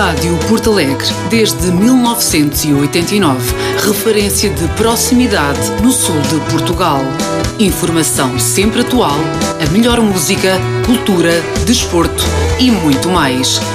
Rádio Porto Alegre, desde 1989, referência de proximidade no sul de Portugal. Informação sempre atual, a melhor música, cultura, desporto e muito mais.